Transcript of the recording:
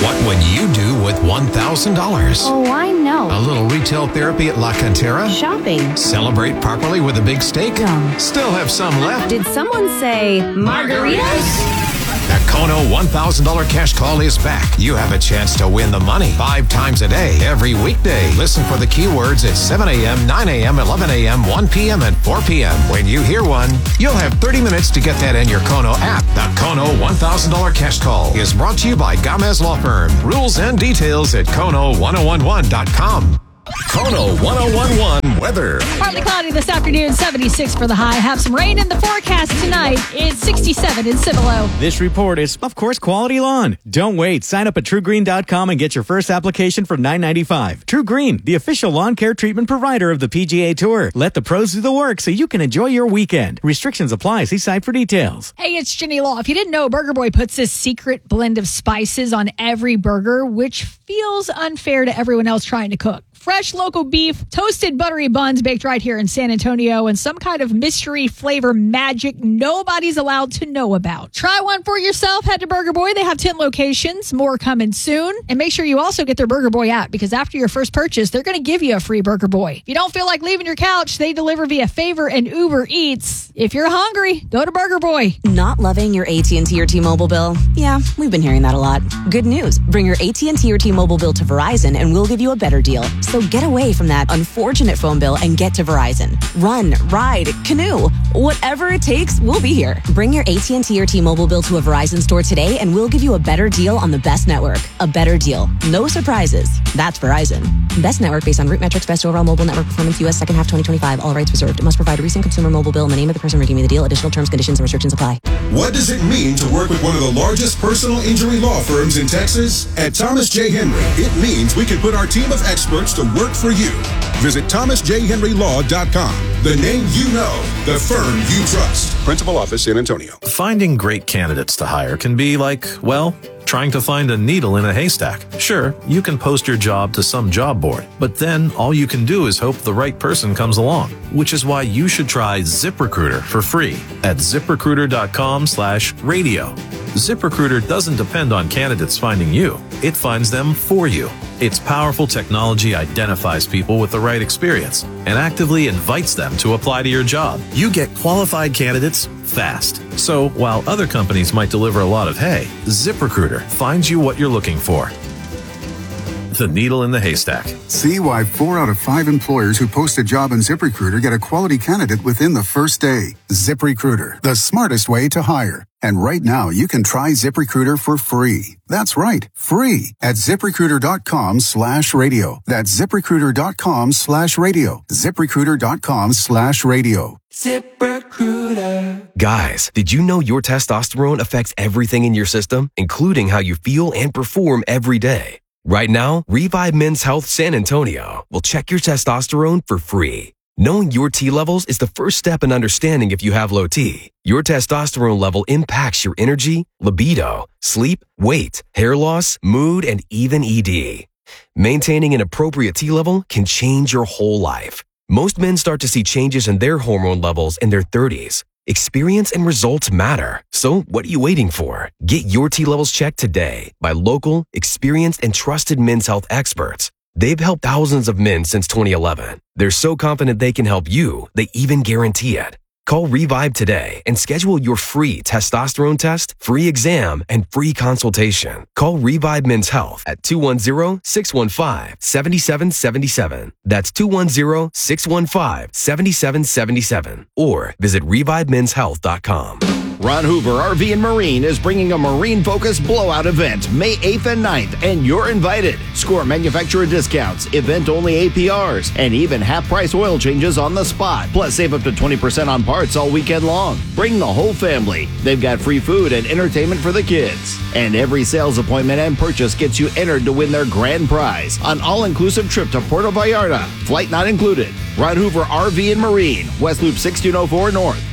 What would you do with $1,000? Oh, I know. A little retail therapy at La Cantera? Shopping. Celebrate properly with a big steak? Yum. Still have some left? Did someone say margaritas? The Kono $1,000 cash call is back. You have a chance to win the money 5 times a day, every weekday. Listen for the keywords at 7 a.m., 9 a.m., 11 a.m., 1 p.m., and 4 p.m. When you hear one, you'll have 30 minutes to get that in your Kono app. The Kono $1,000 cash call is brought to you by Gamez Law Firm. Rules and details at Kono1011.com. Kono 1011 weather. Partly cloudy this afternoon, 76 for the high. Have some rain in the forecast tonight. It's 67 in Cibolo. This report is, of course, Quality Lawn. Don't wait. Sign up at TrueGreen.com and get your first application for $9.95. True Green, the official lawn care treatment provider of the PGA Tour. Let the pros do the work so you can enjoy your weekend. Restrictions apply. See site for details. Hey, it's Ginny Law. If you didn't know, Burger Boy puts this secret blend of spices on every burger, which feels unfair to everyone else trying to cook. Fresh local beef, toasted buttery buns baked right here in San Antonio, and some kind of mystery flavor magic nobody's allowed to know about. Try one for yourself. Head to Burger Boy. They have 10 locations. More coming soon. And make sure you also get their Burger Boy app, because after your first purchase, they're going to give you a free Burger Boy. If you don't feel like leaving your couch, they deliver via Favor and Uber Eats. If you're hungry, go to Burger Boy. Not loving your AT&T or T-Mobile bill? Yeah, we've been hearing that a lot. Good news. Bring your AT&T or T-Mobile bill to Verizon and we'll give you a better deal. So get away from that unfortunate phone bill and get to Verizon. Run, ride, canoe, whatever it takes, we'll be here. Bring your AT&T or T-Mobile bill to a Verizon store today and we'll give you a better deal on the best network. A better deal. No surprises. That's Verizon. Best network based on root metrics, best overall mobile network performance, U.S. second half 2025. All rights reserved. Must provide a recent consumer mobile bill and the name of the person redeeming the deal. Additional terms, conditions, and restrictions apply. What does it mean to work with one of the largest personal injury law firms in Texas? At Thomas J. Henry, it means we can put our team of experts to work for you. Visit thomasjhenrylaw.com. The name you know, the firm you trust. Principal office, San Antonio. Finding great candidates to hire can be like, well, trying to find a needle in a haystack. Sure, you can post your job to some job board, but then all you can do is hope the right person comes along, which is why you should try ZipRecruiter for free at ZipRecruiter.com/radio. ZipRecruiter doesn't depend on candidates finding you. It finds them for you. Its powerful technology identifies people with the right experience and actively invites them to apply to your job. You get qualified candidates fast. So while other companies might deliver a lot of hay, ZipRecruiter finds you what you're looking for. The needle in the haystack. See why 4 out of 5 employers who post a job on ZipRecruiter get a quality candidate within the first day. ZipRecruiter, the smartest way to hire. And right now, you can try ZipRecruiter for free. That's right, free at ZipRecruiter.com/radio. That's ZipRecruiter.com/radio. ZipRecruiter.com/radio. ZipRecruiter. Guys, did you know your testosterone affects everything in your system, including how you feel and perform every day? Right now, Revive Men's Health San Antonio will check your testosterone for free. Knowing your T levels is the first step in understanding if you have low T. Your testosterone level impacts your energy, libido, sleep, weight, hair loss, mood, and even ED. Maintaining an appropriate T level can change your whole life. Most men start to see changes in their hormone levels in their 30s. Experience and results matter. So what are you waiting for? Get your T levels checked today by local, experienced, and trusted men's health experts. They've helped thousands of men since 2011. They're so confident they can help you, they even guarantee it. Call Revive today and schedule your free testosterone test, free exam, and free consultation. Call Revive Men's Health at 210-615-7777. That's 210-615-7777. Or visit ReviveMen'sHealth.com. Ron Hoover RV and Marine is bringing a marine-focused blowout event May 8th and 9th, and you're invited. Score manufacturer discounts, event-only APRs, and even half-price oil changes on the spot. Plus, save up to 20% on parts all weekend long. Bring the whole family. They've got free food and entertainment for the kids. And every sales appointment and purchase gets you entered to win their grand prize, an all-inclusive trip to Puerto Vallarta. Flight not included. Ron Hoover RV and Marine, West Loop 1604 North.